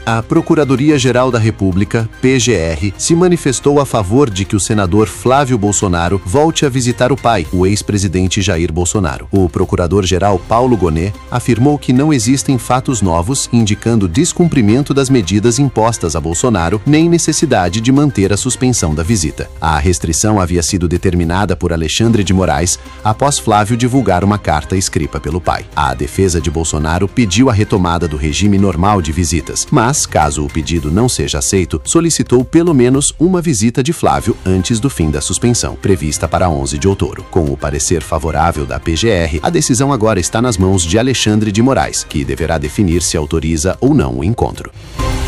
A Procuradoria-Geral da República, PGR, se manifestou a favor de que o senador Flávio Bolsonaro volte a visitar o pai, o ex-presidente Jair Bolsonaro. O procurador-geral Paulo Gonet afirmou que não existem fatos novos indicando descumprimento das medidas impostas a Bolsonaro, nem necessidade de manter a suspensão da visita. A restrição havia sido determinada por Alexandre de Moraes após Flávio divulgar uma carta escrita pelo pai. A defesa de Bolsonaro pediu a retomada do regime normal de visitas, mas, caso o pedido não seja aceito, solicitou pelo menos uma visita de Flávio antes do fim da suspensão, prevista para 11 de outubro. Com o parecer favorável da PGR, a decisão agora está nas mãos de Alexandre de Moraes, que deverá definir se autoriza ou não o encontro.